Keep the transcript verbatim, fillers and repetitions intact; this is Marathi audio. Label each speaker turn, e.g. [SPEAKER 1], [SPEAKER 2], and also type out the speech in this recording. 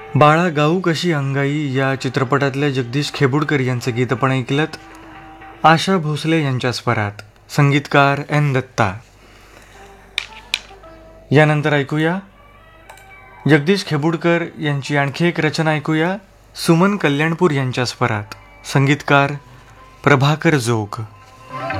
[SPEAKER 1] बाळा गाऊ कशी अंगाई या चित्रपटातल्या जगदीश खेबुडकर यांचं गीत आपण ऐकलं. आशा भोसले यांच्या स्वरात, संगीतकार एन दत्ता. यानंतर ऐकूया जगदीश खेबुडकर यांची आणखी एक रचना ऐकूया, सुमन कल्याणपूर यांच्या स्वरात, संगीतकार प्रभाकर जोग.